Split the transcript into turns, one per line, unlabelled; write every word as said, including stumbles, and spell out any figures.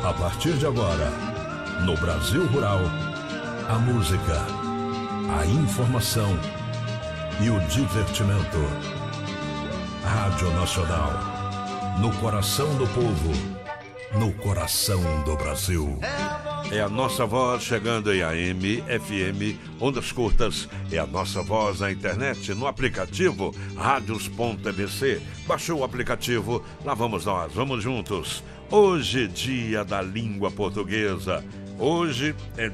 A partir de agora, no Brasil Rural, a música, a informação e o divertimento. Rádio Nacional, no coração do povo, no coração do Brasil.
É a nossa voz chegando em A M, F M, ondas curtas. É a nossa voz na internet, no aplicativo radios ponto e b c. Baixou o aplicativo, lá vamos nós, vamos juntos. Hoje, dia da língua portuguesa. Hoje é